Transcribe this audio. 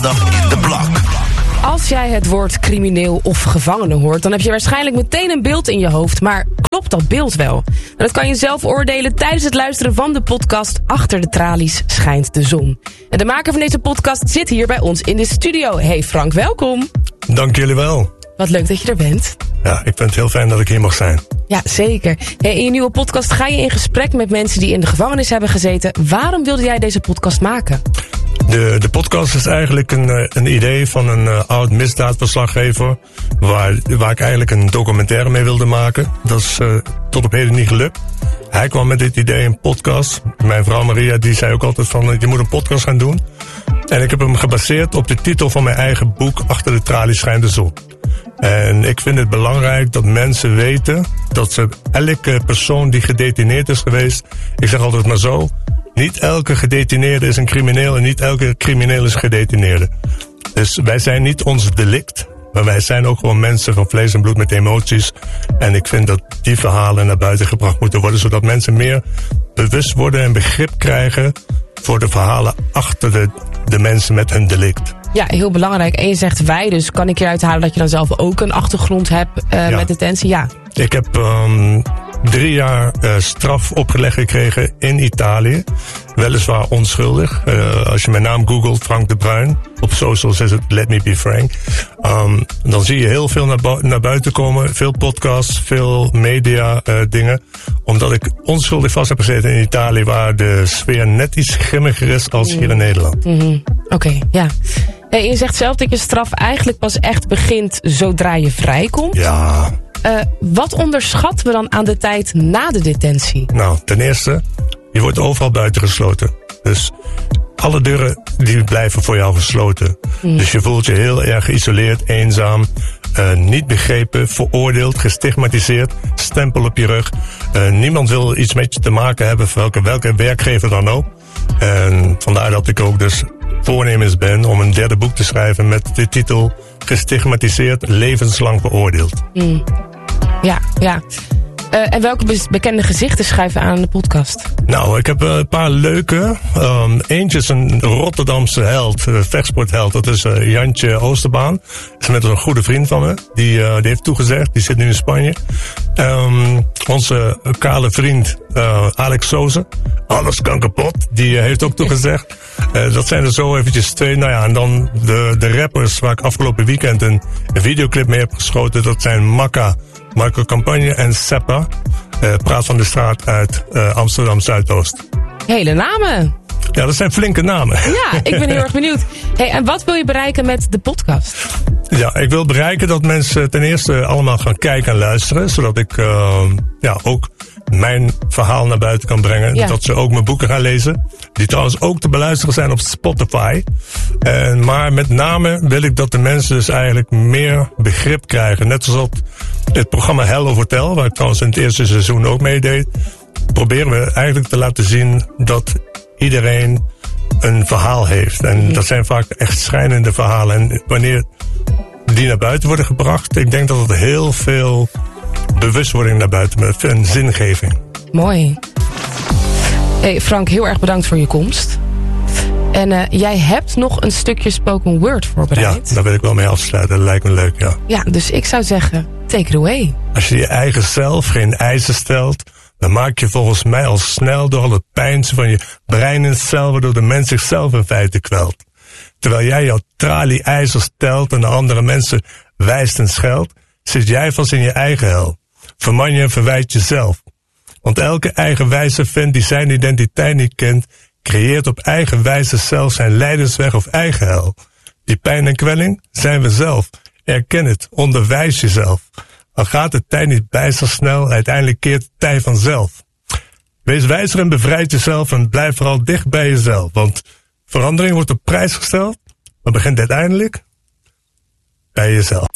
Maandag in de Blok. Als jij het woord crimineel of gevangene hoort, dan heb je waarschijnlijk meteen een beeld in je hoofd. Maar klopt dat beeld wel? Dat kan je zelf oordelen tijdens het luisteren van de podcast Achter de Tralies Schijnt de Zon. En de maker van deze podcast zit hier bij ons in de studio. Hey Frank, welkom. Dank jullie wel. Wat leuk dat je er bent. Ja, ik vind het heel fijn dat ik hier mag zijn. Ja, zeker. Hey, in je nieuwe podcast ga je in gesprek met mensen die in de gevangenis hebben gezeten. Waarom wilde jij deze podcast maken? De podcast is eigenlijk een idee van een oud misdaadverslaggever waar ik eigenlijk een documentaire mee wilde maken. Dat is tot op heden niet gelukt. Hij kwam met dit idee, een podcast. Mijn vrouw Maria die zei ook altijd van, je moet een podcast gaan doen. En ik heb hem gebaseerd op de titel van mijn eigen boek Achter de Tralies Schijnt de Zon. En ik vind het belangrijk dat mensen weten dat ze elke persoon die gedetineerd is geweest, ik zeg altijd maar zo, niet elke gedetineerde is een crimineel en niet elke crimineel is een gedetineerde. Dus wij zijn niet ons delict, maar wij zijn ook gewoon mensen van vlees en bloed met emoties. En ik vind dat die verhalen naar buiten gebracht moeten worden, zodat mensen meer bewust worden en begrip krijgen voor de verhalen achter de mensen met hun delict. Ja, heel belangrijk. En je zegt wij, dus kan ik hieruit halen dat je dan zelf ook een achtergrond hebt met detentie? Ja. Ik heb 3 jaar straf opgelegd gekregen in Italië. Weliswaar onschuldig. Als je mijn naam googelt, Frank de Bruin. Op socials is het Let Me Be Frank. Dan zie je heel veel naar buiten komen. Veel podcasts, veel media dingen. Omdat ik onschuldig vast heb gezeten in Italië, waar de sfeer net iets grimmiger is als hier in Nederland. Mm-hmm. Oké, ja. Hey, je zegt zelf dat je straf eigenlijk pas echt begint zodra je vrijkomt. Ja. Wat onderschatten we dan aan de tijd na de detentie? Nou, ten eerste, je wordt overal buitengesloten. Dus alle deuren die blijven voor jou gesloten. Dus je voelt je heel erg geïsoleerd, eenzaam, niet begrepen, veroordeeld, gestigmatiseerd, stempel op je rug. Niemand wil iets met je te maken hebben, welke werkgever dan ook. En vandaar dat ik ook dus voornemens ben om een 3e boek te schrijven met de titel Gestigmatiseerd, levenslang veroordeeld. Ja. En welke bekende gezichten schrijven aan de podcast? Nou, ik heb een paar leuke. Eentje is een Rotterdamse held, vechtsportheld. Dat is Jantje Oosterbaan. Dat is net een goede vriend van me. Die heeft toegezegd. Die zit nu in Spanje. Onze kale vriend Alex Soze. Alles kan kapot. Die heeft ook toegezegd. Dat zijn er zo eventjes 2. Nou ja, en dan de rappers waar ik afgelopen weekend een videoclip mee heb geschoten. Dat zijn Makka, Marco Campagne en Seppa. Praat van de straat uit Amsterdam Zuidoost. Hele namen. Ja, dat zijn flinke namen. Ja, ik ben heel erg benieuwd. Hey, en wat wil je bereiken met de podcast? Ja, ik wil bereiken dat mensen ten eerste allemaal gaan kijken en luisteren. Zodat ik ook mijn verhaal naar buiten kan brengen. Ja. Dat ze ook mijn boeken gaan lezen. Die trouwens ook te beluisteren zijn op Spotify. Maar met name wil ik dat de mensen dus eigenlijk meer begrip krijgen. Net zoals het programma Hell of Hotel, waar ik trouwens in het eerste seizoen ook meedeed. Proberen we eigenlijk te laten zien dat iedereen een verhaal heeft. En dat zijn vaak echt schrijnende verhalen. En wanneer die naar buiten worden gebracht, ik denk dat het heel veel bewustwording naar buiten met een zingeving. Mooi. Hey Frank, heel erg bedankt voor je komst. En jij hebt nog een stukje spoken word voorbereid. Ja, daar wil ik wel mee afsluiten. Dat lijkt me leuk, ja. Ja, dus ik zou zeggen, take it away. Als je je eigen zelf geen eisen stelt, dan maak je volgens mij al snel door al het pijnsen van je brein en cel, waardoor de mens zichzelf in feite kwelt. Terwijl jij jouw tralie-ijzer stelt en de andere mensen wijst en scheldt, zit jij vast in je eigen hel. Verman je en verwijt jezelf. Want elke eigenwijze vent die zijn identiteit niet kent, creëert op eigen wijze zelf zijn lijdensweg of eigen hel. Die pijn en kwelling zijn we zelf. Erken het, onderwijs jezelf. Al gaat de tijd niet bijster snel, uiteindelijk keert de tijd vanzelf. Wees wijzer en bevrijd jezelf en blijf vooral dicht bij jezelf. Want verandering wordt op prijs gesteld, maar begint uiteindelijk bij jezelf.